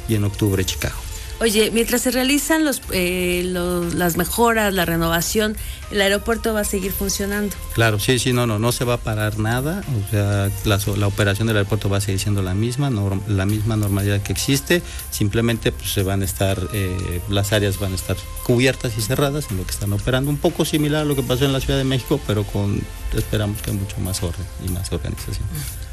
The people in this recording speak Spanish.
y en octubre Chicago. Oye, mientras se realizan las mejoras, la renovación, el aeropuerto va a seguir funcionando. Claro, sí, no se va a parar nada, o sea, la operación del aeropuerto va a seguir siendo la misma normalidad que existe, simplemente pues se van a estar, las áreas van a estar cubiertas y cerradas en lo que están operando, un poco similar a lo que pasó en la Ciudad de México, pero esperamos que mucho más orden y más organización.